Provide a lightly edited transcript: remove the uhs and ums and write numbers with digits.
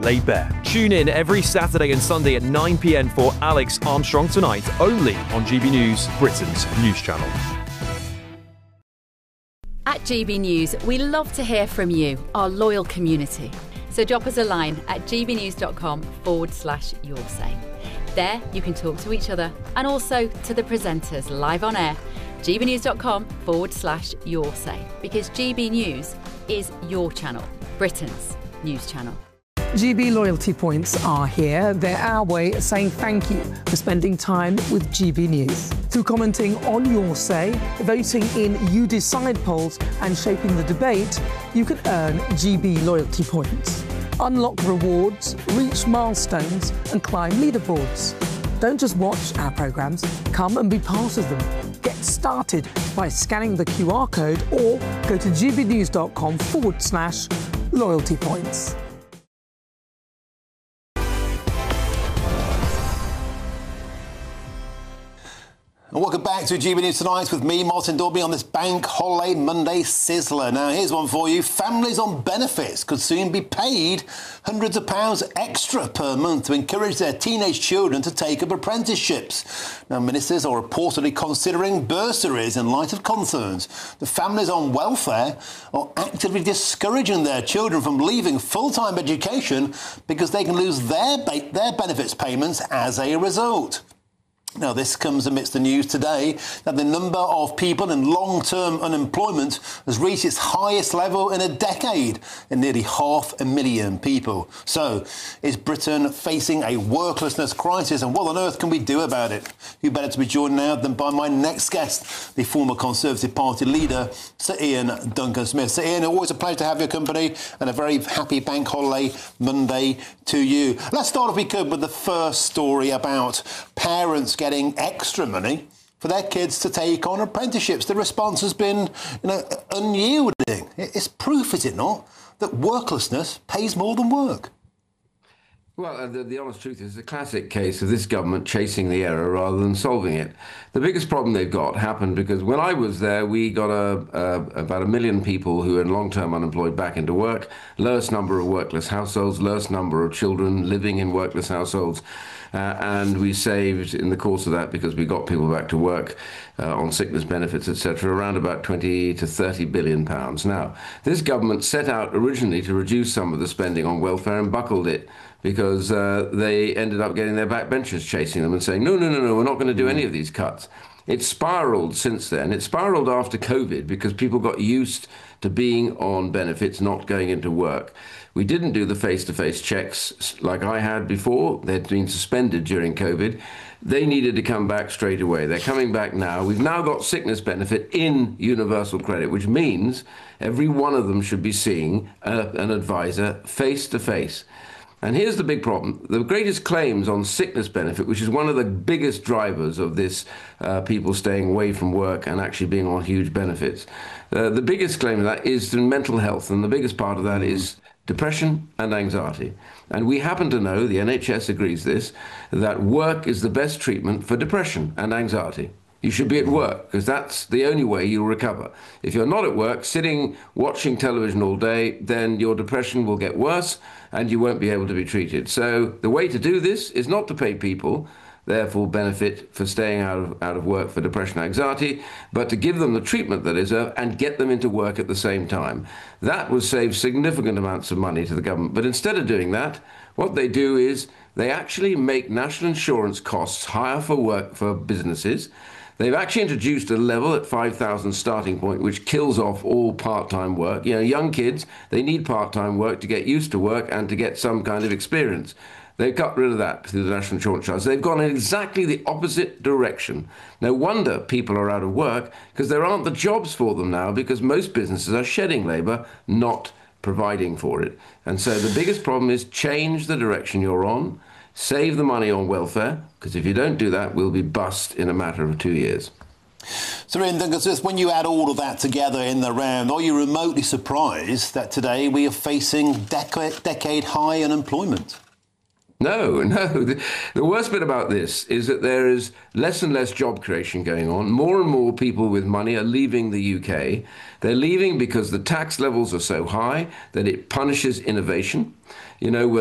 laid bare. Tune in every Saturday and Sunday at 9 p.m. for Alex Armstrong Tonight, only on GB News, Britain's news channel. At GB News, we love to hear from you, our loyal community. So drop us a line at gbnews.com/yoursay. There you can talk to each other and also to the presenters live on air. gbnews.com/yoursay, because GB News is your channel, Britain's news channel. GB loyalty points are here. They're our way of saying thank you for spending time with GB News. Through commenting on Your Say, voting in You Decide polls and shaping the debate, you can earn GB loyalty points. Unlock rewards, reach milestones and climb leaderboards. Don't just watch our programmes, come and be part of them. Get started by scanning the QR code or go to gbnews.com/loyalty points. And welcome back to GB News Tonight with me, Martin Dorby, on this Bank Holiday Monday sizzler. Now, here's one for you. Families on benefits could soon be paid hundreds of pounds extra per month to encourage their teenage children to take up apprenticeships. Now, ministers are reportedly considering bursaries in light of concerns that families on welfare are actively discouraging their children from leaving full-time education because they can lose their benefits payments as a result. Now, this comes amidst the news today that the number of people in long-term unemployment has reached its highest level in a decade, in nearly 500,000 people. So, is Britain facing a worklessness crisis, and what on earth can we do about it? Who better to be joined now than by my next guest, the former Conservative Party leader, Sir Ian Duncan-Smith. Sir Ian, always a pleasure to have your company, and a very happy Bank Holiday Monday to you. Let's start, if we could, with the first story about parents getting extra money for their kids to take on apprenticeships. The response has been, unyielding. It's proof, is it not, that worklessness pays more than work? Well, the honest truth is the classic case of this government chasing the error rather than solving it. The biggest problem they've got happened because when I was there, we got about 1 million people who are long-term unemployed back into work, lowest number of workless households, lowest number of children living in workless households. And we saved, in the course of that, because we got people back to work on sickness benefits, etc., around about 20 to 30 billion pounds. Now, this government set out originally to reduce some of the spending on welfare and buckled it because they ended up getting their backbenchers chasing them and saying, no, we're not going to do any of these cuts. It's spiraled since then. It spiraled after COVID because people got used to being on benefits, not going into work. We didn't do the face-to-face checks like I had before. They'd been suspended during COVID. They needed to come back straight away. They're coming back now. We've now got sickness benefit in universal credit, which means every one of them should be seeing an advisor face-to-face. And here's the big problem. The greatest claims on sickness benefit, which is one of the biggest drivers of this, people staying away from work and actually being on huge benefits, the biggest claim of that is in mental health, and the biggest part of that is depression and anxiety. And we happen to know, the NHS agrees this, that work is the best treatment for depression and anxiety. You should be at work, because that's the only way you'll recover. If you're not at work, sitting, watching television all day, then your depression will get worse and you won't be able to be treated. So the way to do this is not to pay people, therefore benefit for staying out of work for depression and anxiety, but to give them the treatment they deserve and get them into work at the same time. That would save significant amounts of money to the government. But instead of doing that, what they do is they actually make national insurance costs higher for businesses. They've actually introduced a level at 5,000 starting point, which kills off all part-time work. Young kids, they need part-time work to get used to work and to get some kind of experience. They've got rid of that through the national insurance charge. They've gone in exactly the opposite direction. No wonder people are out of work, because there aren't the jobs for them now, because most businesses are shedding labour, not providing for it. And so the biggest problem is change the direction you're on, save the money on welfare, because if you don't do that, we'll be bust in a matter of 2 years. Sir Ian Duncan-Smith, when you add all of that together in the round, are you remotely surprised that today we are facing decade-high unemployment? No. The worst bit about this is that there is less and less job creation going on. More and more people with money are leaving the UK. They're leaving because the tax levels are so high that it punishes innovation.